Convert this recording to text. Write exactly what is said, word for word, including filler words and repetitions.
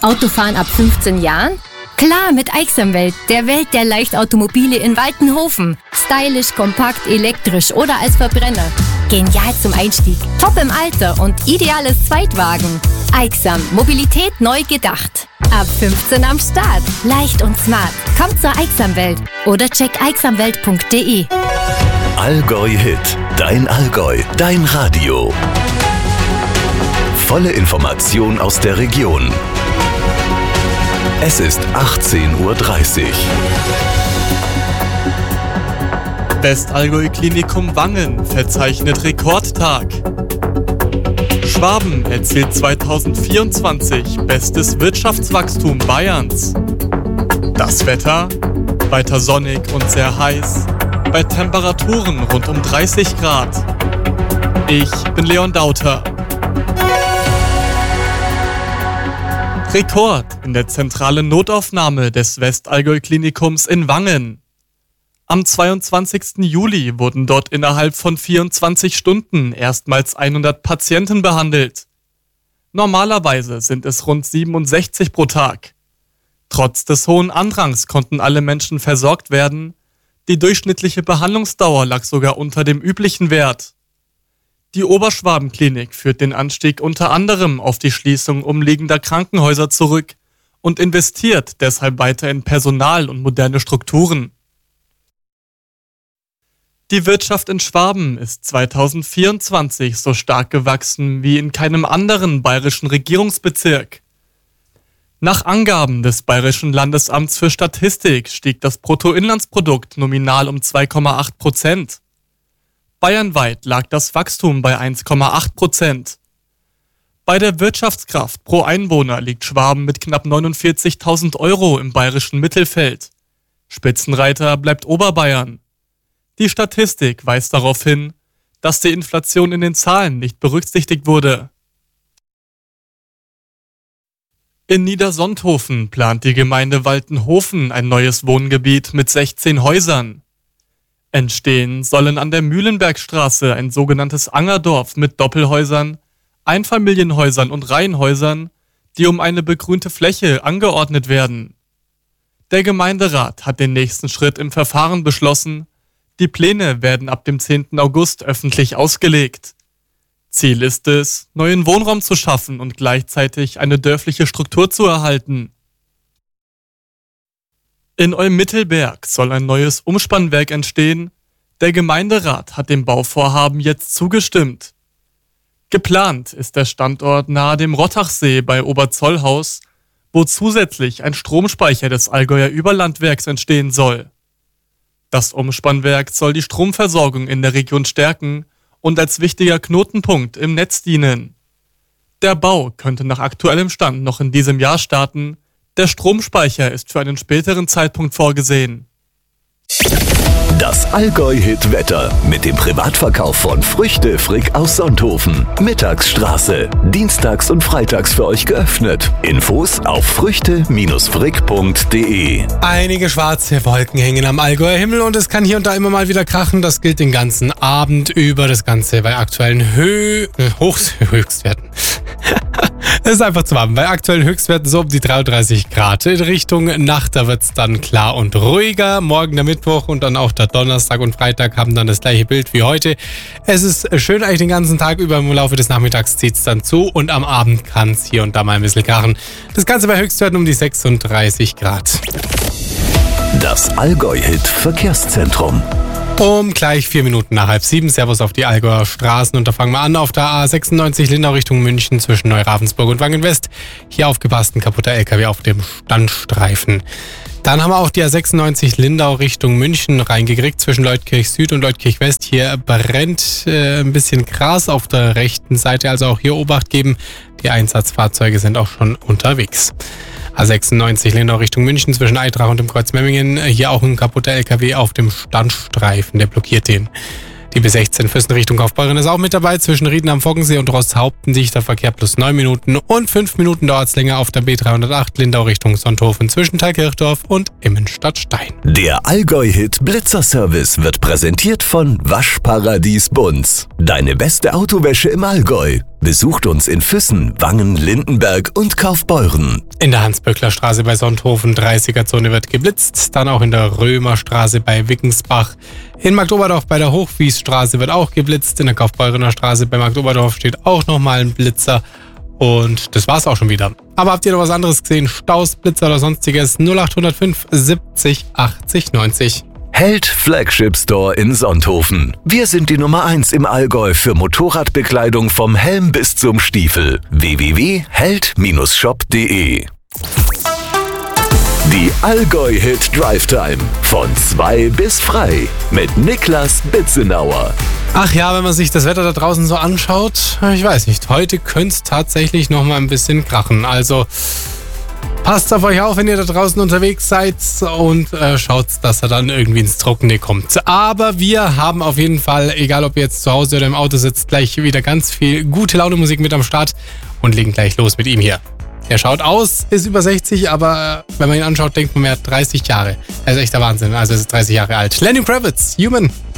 Autofahren ab fünfzehn Jahren? Klar, mit Aixamwelt, der Welt der Leichtautomobile in Waltenhofen. Stylisch, kompakt, elektrisch oder als Verbrenner. Genial zum Einstieg, top im Alter und ideales Zweitwagen. Aixam, Mobilität neu gedacht. Ab fünfzehn am Start. Leicht und smart. Kommt zur Aixamwelt oder check aixamwelt punkt de. Allgäu Hit. Dein Allgäu. Dein Radio. Volle Information aus der Region. Es ist achtzehn Uhr dreißig. Westallgäu Klinikum Wangen verzeichnet Rekordtag. Schwaben erzielt zweitausendvierundzwanzig bestes Wirtschaftswachstum Bayerns. Das Wetter? Weiter sonnig und sehr heiß, bei Temperaturen rund um dreißig Grad. Ich bin Leon Dauter. Rekord in der zentralen Notaufnahme des Westallgäu Klinikums in Wangen. Am zweiundzwanzigsten Juli wurden dort innerhalb von vierundzwanzig Stunden erstmals hundert Patienten behandelt. Normalerweise sind es rund siebenundsechzig pro Tag. Trotz des hohen Andrangs konnten alle Menschen versorgt werden. Die durchschnittliche Behandlungsdauer lag sogar unter dem üblichen Wert. Die Oberschwabenklinik führt den Anstieg unter anderem auf die Schließung umliegender Krankenhäuser zurück und investiert deshalb weiter in Personal und moderne Strukturen. Die Wirtschaft in Schwaben ist zweitausendvierundzwanzig so stark gewachsen wie in keinem anderen bayerischen Regierungsbezirk. Nach Angaben des Bayerischen Landesamts für Statistik stieg das Bruttoinlandsprodukt nominal um zwei Komma acht Prozent. Bayernweit lag das Wachstum bei eins Komma acht Prozent. Bei der Wirtschaftskraft pro Einwohner liegt Schwaben mit knapp neunundvierzigtausend Euro im bayerischen Mittelfeld. Spitzenreiter bleibt Oberbayern. Die Statistik weist darauf hin, dass die Inflation in den Zahlen nicht berücksichtigt wurde. In Niedersonthofen plant die Gemeinde Waltenhofen ein neues Wohngebiet mit sechzehn Häusern. Entstehen sollen an der Mühlenbergstraße ein sogenanntes Angerdorf mit Doppelhäusern, Einfamilienhäusern und Reihenhäusern, die um eine begrünte Fläche angeordnet werden. Der Gemeinderat hat den nächsten Schritt im Verfahren beschlossen. Die Pläne werden ab dem zehnten August öffentlich ausgelegt. Ziel ist es, neuen Wohnraum zu schaffen und gleichzeitig eine dörfliche Struktur zu erhalten. In Olmittelberg soll ein neues Umspannwerk entstehen. Der Gemeinderat hat dem Bauvorhaben jetzt zugestimmt. Geplant ist der Standort nahe dem Rottachsee bei Oberzollhaus, wo zusätzlich ein Stromspeicher des Allgäuer Überlandwerks entstehen soll. Das Umspannwerk soll die Stromversorgung in der Region stärken und als wichtiger Knotenpunkt im Netz dienen. Der Bau könnte nach aktuellem Stand noch in diesem Jahr starten. Der Stromspeicher ist für einen späteren Zeitpunkt vorgesehen. Das Allgäu-Hit-Wetter mit dem Privatverkauf von Früchte Frick aus Sonthofen. Mittagsstraße. Dienstags und freitags für euch geöffnet. Infos auf früchte frick punkt de. Einige schwarze Wolken hängen am Allgäuer Himmel und es kann hier und da immer mal wieder krachen. Das gilt den ganzen Abend über. Das Ganze bei aktuellen Hö- Hochs- Höchstwerten. Es ist einfach zu warm. Bei aktuellen Höchstwerten so um die dreiunddreißig Grad. In Richtung Nacht, da wird es dann klar und ruhiger. Morgen der Mittwoch und dann auch der Donnerstag und Freitag haben dann das gleiche Bild wie heute. Es ist schön eigentlich den ganzen Tag über. Im Laufe des Nachmittags zieht es dann zu und am Abend kann es hier und da mal ein bisschen krachen. Das Ganze bei Höchstwerten um die sechsunddreißig Grad. Das Allgäu-Hit Verkehrszentrum. Um gleich vier Minuten nach halb sieben. Servus auf die Allgäuer Straßen. Und da fangen wir an auf der A sechsundneunzig Lindau Richtung München zwischen Neuravensburg und Wangen-West. Hier aufgepasst, ein kaputter L K W auf dem Standstreifen. Dann haben wir auch die A sechsundneunzig Lindau Richtung München reingekriegt zwischen Leutkirch Süd und Leutkirch West. Hier brennt äh, ein bisschen Gras auf der rechten Seite, also auch hier Obacht geben. Die Einsatzfahrzeuge sind auch schon unterwegs. A sechsundneunzig Lindau Richtung München zwischen Eitrach und dem Kreuz Memmingen. Hier auch ein kaputter L K W auf dem Standstreifen, der blockiert den. Die B sechzehn Füssen Richtung Kaufbeuren ist auch mit dabei. Zwischen Rieden am Foggensee und Rosthaupten dichter Verkehr plus neun Minuten und fünf Minuten dauert es länger auf der B dreihundertacht Lindau Richtung Sonthofen zwischen Thalkirchdorf und Immenstadt-Stein. Der Allgäu-Hit Blitzerservice wird präsentiert von Waschparadies Bunz. Deine beste Autowäsche im Allgäu. Besucht uns in Füssen, Wangen, Lindenberg und Kaufbeuren. In der Hans-Böckler-Straße bei Sonthofen, dreißiger-Zone wird geblitzt. Dann auch in der Römerstraße bei Wickensbach. In Marktoberdorf bei der Hochwiesstraße wird auch geblitzt. In der Kaufbeurener Straße bei Marktoberdorf steht auch nochmal ein Blitzer. Und das war's auch schon wieder. Aber habt ihr noch was anderes gesehen? Staus, Blitzer oder sonstiges? null acht null fünf siebzig achtzig neunzig. Held Flagship Store in Sonthofen. Wir sind die Nummer eins im Allgäu für Motorradbekleidung vom Helm bis zum Stiefel. w w w punkt held Bindestrich shop punkt de. Die Allgäu-Hit Drive Time. Von zwei bis frei. Mit Niklas Bitzenauer. Ach ja, wenn man sich das Wetter da draußen so anschaut, ich weiß nicht, heute könnte es tatsächlich noch mal ein bisschen krachen. Also passt auf euch auf, wenn ihr da draußen unterwegs seid und äh, schaut, dass ihr dann irgendwie ins Trockene kommt. Aber wir haben auf jeden Fall, egal ob ihr jetzt zu Hause oder im Auto sitzt, gleich wieder ganz viel gute Laune Musik mit am Start und legen gleich los mit ihm hier. Er schaut aus, ist über sechzig, aber wenn man ihn anschaut, denkt man, er hat dreißig Jahre. Er ist echt der Wahnsinn, also er ist dreißig Jahre alt. Lenny Kravitz, Human.